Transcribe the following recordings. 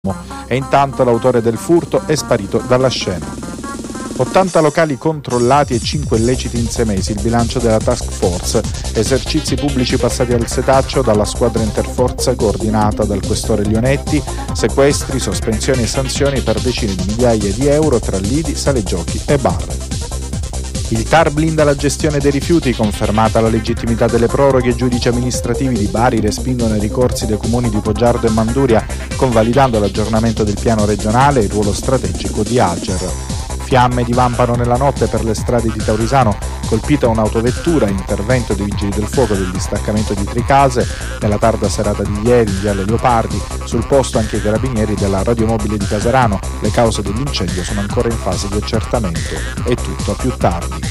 e intanto l'autore del furto è sparito dalla scena. 80 locali controllati e 5 illeciti in 6 mesi, il bilancio della task force, esercizi pubblici passati al setaccio dalla squadra interforza coordinata dal questore Lionetti, sequestri, sospensioni e sanzioni per decine di migliaia di euro tra lidi, sale giochi e bar. Il TAR blinda la gestione dei rifiuti, confermata la legittimità delle proroghe, giudici amministrativi di Bari respingono i ricorsi dei comuni di Poggiardo e Manduria, convalidando l'aggiornamento del piano regionale e il ruolo strategico di Ager. Fiamme divampano nella notte per le strade di Taurisano, colpita un'autovettura, intervento dei vigili del fuoco del distaccamento di Tricase, nella tarda serata di ieri in Viale Leopardi, sul posto anche i carabinieri della radiomobile di Caserano, le cause dell'incendio sono ancora in fase di accertamento. È tutto a più tardi.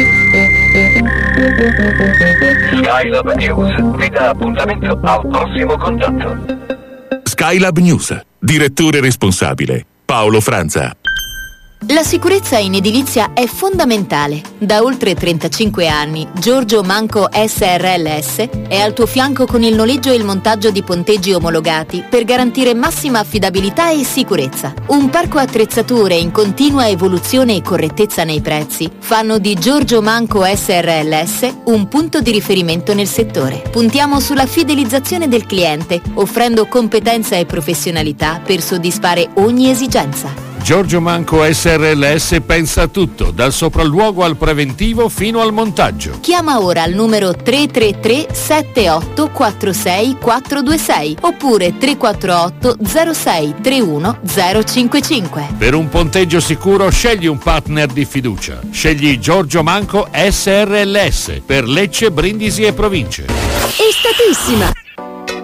Skylab News vi dà appuntamento al prossimo contatto. Skylab News, direttore responsabile Paolo Franza. La sicurezza in edilizia è fondamentale. Da oltre 35 anni, Giorgio Manco SRLS è al tuo fianco con il noleggio e il montaggio di ponteggi omologati per garantire massima affidabilità e sicurezza. Un parco attrezzature in continua evoluzione e correttezza nei prezzi fanno di Giorgio Manco SRLS un punto di riferimento nel settore. Puntiamo sulla fidelizzazione del cliente, offrendo competenza e professionalità per soddisfare ogni esigenza. Giorgio Manco SRLS pensa a tutto, dal sopralluogo al preventivo fino al montaggio. Chiama ora al numero 333 7846 426 oppure 348 06 31 055. Per un ponteggio sicuro scegli un partner di fiducia. Scegli Giorgio Manco SRLS per Lecce, Brindisi e province. Estatissima!